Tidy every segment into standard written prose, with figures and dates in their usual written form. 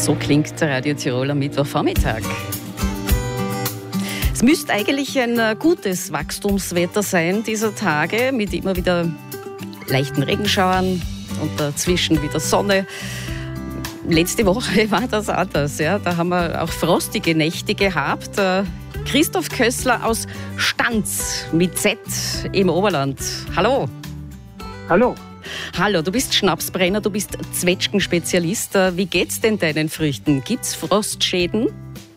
So klingt Radio Tirol am Mittwochvormittag. Es müsste eigentlich ein gutes Wachstumswetter sein dieser Tage, mit immer wieder leichten Regenschauern und dazwischen wieder Sonne. Letzte Woche war das anders. Ja? Da haben wir auch frostige Nächte gehabt. Christoph Kössler aus Stanz mit Z im Oberland. Hallo. Hallo. Hallo, du bist Schnapsbrenner, du bist Zwetschgen-Spezialist. Wie geht's denn deinen Früchten? Gibt's Frostschäden?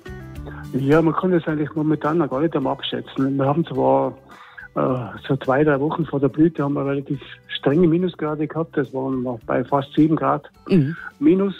Ja, man kann das eigentlich momentan noch gar nicht abschätzen. Wir haben zwar so 2-3 Wochen vor der Blüte haben wir relativ strenge Minusgrade gehabt. Das waren noch bei fast 7 Grad Minus.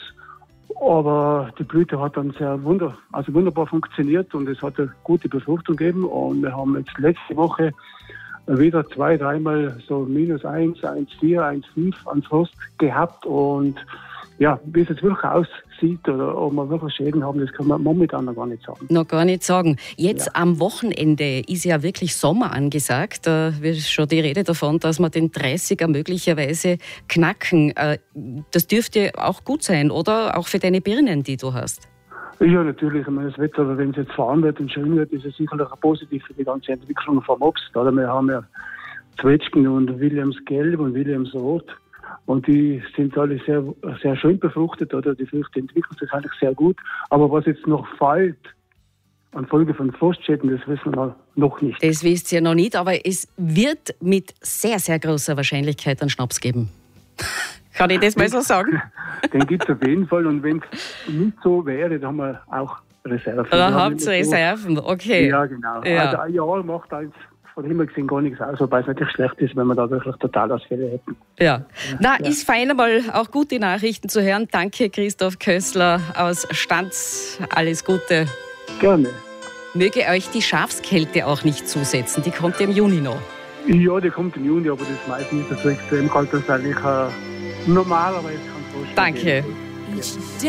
Aber die Blüte hat dann wunderbar funktioniert und es hat eine gute Befruchtung gegeben. Und wir haben jetzt letzte Woche wieder 2-3 Mal so -1, 1,4, 1,5 an Frost gehabt. Und ja, wie es jetzt wirklich aussieht oder ob wir wirklich Schäden haben, das kann man momentan noch gar nicht sagen. Noch gar nicht sagen. Jetzt am Wochenende ist ja wirklich Sommer angesagt. Da wird schon die Rede davon, dass wir den 30er möglicherweise knacken. Das dürfte auch gut sein, oder? Auch für deine Birnen, die du hast. Ja, natürlich. Ich meine, das Wetter, wenn es jetzt fahren wird und schön wird, ist es sicherlich auch positiv für die ganze Entwicklung vom Obst. Oder? Wir haben ja Zwetschgen und Williams Gelb und Williams Rot. Und die sind alle sehr, sehr schön befruchtet, oder? Die Früchte entwickeln sich eigentlich sehr gut. Aber was jetzt noch fällt an Folge von Frostschäden, das wissen wir noch nicht. Das wisst ihr noch nicht, aber es wird mit sehr, sehr großer Wahrscheinlichkeit einen Schnaps geben. Kann ich das mal so sagen? Den gibt es auf jeden Fall. Und wenn es nicht so wäre, dann haben wir auch Reserven. Da habt ihr Reserven, okay. Ja, genau. Ja. Also ein Jahr macht eins von Himmel gesehen gar nichts aus, wobei es natürlich schlecht ist, wenn wir da wirklich Totalausfälle hätten. Ja. Ist fein, einmal auch gute Nachrichten zu hören. Danke, Christoph Kössler aus Stanz. Alles Gute. Gerne. Möge euch die Schafskälte auch nicht zusetzen. Die kommt im Juni noch. Ja, die kommt im Juni, aber das ist meistens nicht so extrem kalt, dass eigentlich normalerweise kann es Danke.